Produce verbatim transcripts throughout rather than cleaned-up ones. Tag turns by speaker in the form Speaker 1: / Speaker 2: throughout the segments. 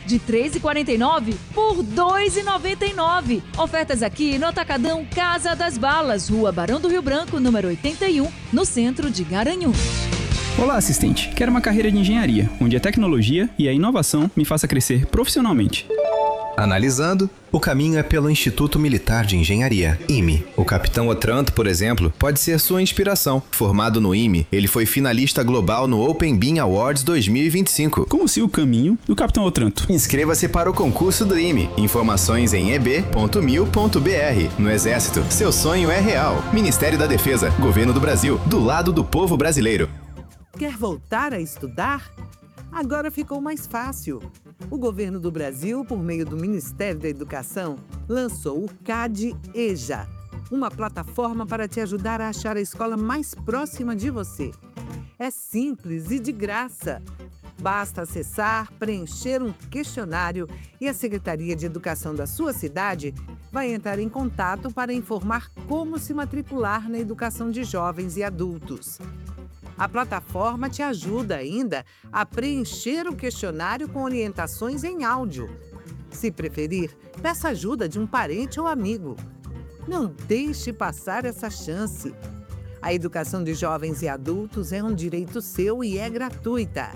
Speaker 1: de três reais e quarenta e nove centavos por dois reais e noventa e nove centavos. Ofertas aqui no Atacadão Casa das Balas, Rua Barão do Rio Branco, número oitenta e um, no centro de Garanhuns.
Speaker 2: Olá, assistente. Quero uma carreira de engenharia, onde a tecnologia e a inovação me faça crescer profissionalmente.
Speaker 3: Analisando, o caminho é pelo Instituto Militar de Engenharia, I M E. O Capitão Otranto, por exemplo, pode ser sua inspiração. Formado no I M E, ele foi finalista global no Open Beam Awards dois mil e vinte e cinco.
Speaker 2: Como se o caminho do Capitão Otranto.
Speaker 3: Inscreva-se para o concurso do I M E. Informações em e b ponto mil ponto b r. No Exército, seu sonho é real. Ministério da Defesa, Governo do Brasil, do lado do povo brasileiro.
Speaker 4: Quer voltar a estudar? Agora ficou mais fácil. O governo do Brasil, por meio do Ministério da Educação, lançou o CAD EJA, uma plataforma para te ajudar a achar a escola mais próxima de você. É simples e de graça. Basta acessar, preencher um questionário e a Secretaria de Educação da sua cidade vai entrar em contato para informar como se matricular na educação de jovens e adultos. A plataforma te ajuda ainda a preencher o questionário com orientações em áudio. Se preferir, peça ajuda de um parente ou amigo. Não deixe passar essa chance. A educação de jovens e adultos é um direito seu e é gratuita.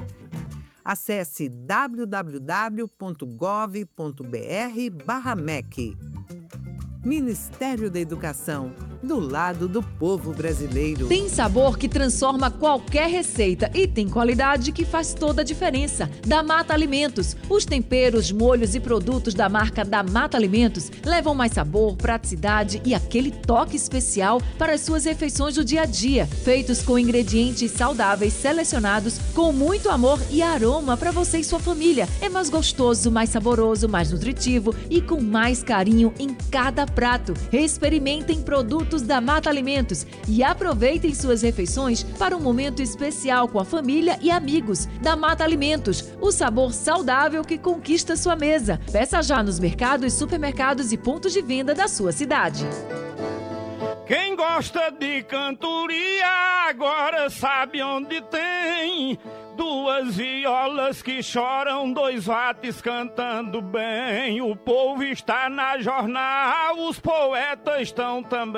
Speaker 4: Acesse w w w ponto gov ponto b r barra m e c. Ministério da Educação, do lado do povo brasileiro.
Speaker 1: Tem sabor que transforma qualquer receita e tem qualidade que faz toda a diferença. Da Mata Alimentos. Os temperos, molhos e produtos da marca da Mata Alimentos levam mais sabor, praticidade e aquele toque especial para as suas refeições do dia a dia. Feitos com ingredientes saudáveis selecionados com muito amor e aroma para você e sua família. É mais gostoso, mais saboroso, mais nutritivo e com mais carinho em cada prato. Experimentem produtos da Mata Alimentos e aproveitem suas refeições para um momento especial com a família e amigos. Da Mata Alimentos, o sabor saudável que conquista sua mesa. Peça já nos mercados, supermercados e pontos de venda da sua cidade.
Speaker 5: Quem gosta de cantoria agora sabe onde tem duas violas que choram, dois vates cantando bem. O povo está na jornal, os poetas estão também.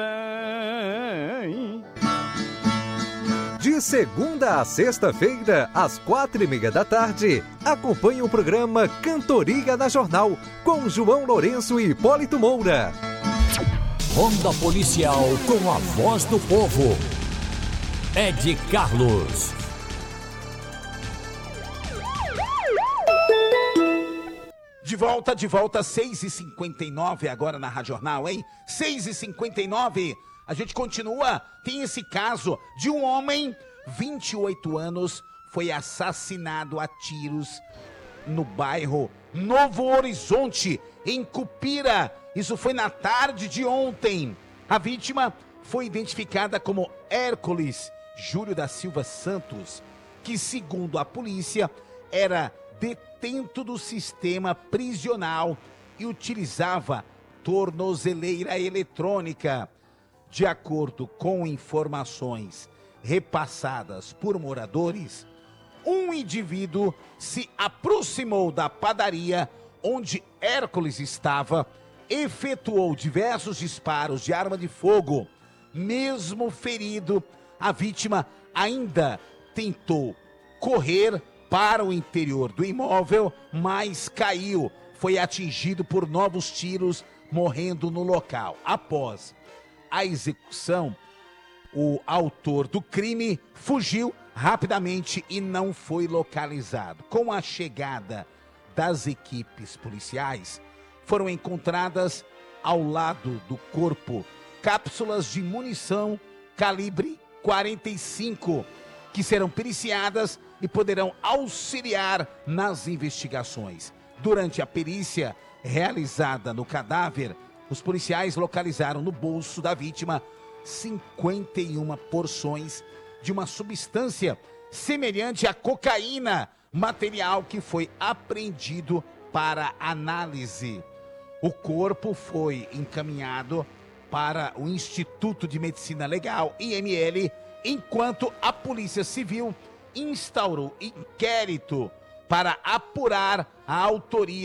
Speaker 6: De segunda a sexta-feira, às quatro e meia da tarde, acompanhe o programa Cantoria da Jornal, com João Lourenço e Hipólito Moura.
Speaker 7: Ronda Policial com a voz do povo. Ed Carlos.
Speaker 8: De volta, de volta, seis e cinquenta e nove agora na Rádio Jornal, hein? seis e cinquenta e nove, a gente continua, tem esse caso de um homem, vinte e oito anos, foi assassinado a tiros no bairro Novo Horizonte, em Cupira. Isso foi na tarde de ontem. A vítima foi identificada como Hércules Júlio da Silva Santos, que, segundo a polícia, era detento do sistema prisional e utilizava tornozeleira eletrônica. De acordo com informações repassadas por moradores, um indivíduo se aproximou da padaria onde Hércules estava, efetuou diversos disparos de arma de fogo. Mesmo ferido, a vítima ainda tentou correr para o interior do imóvel, mas caiu. Foi atingido por novos tiros, morrendo no local. Após a execução, o autor do crime fugiu rapidamente e não foi localizado. Com a chegada das equipes policiais, foram encontradas ao lado do corpo cápsulas de munição calibre quarenta e cinco, que serão periciadas e poderão auxiliar nas investigações. Durante a perícia realizada no cadáver, os policiais localizaram no bolso da vítima cinquenta e uma porções de uma substância semelhante à cocaína, material que foi apreendido para análise. O corpo foi encaminhado para o Instituto de Medicina Legal, I M L, enquanto a Polícia Civil instaurou inquérito para apurar a autoria